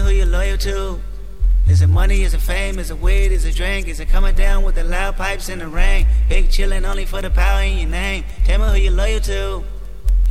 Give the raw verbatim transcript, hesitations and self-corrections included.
who you're loyal to. Is it money, is it fame, is it weed, is it drink? Is it coming down with the loud pipes in the rain? Big chillin' only for the power in your name. Tell me who you're loyal to.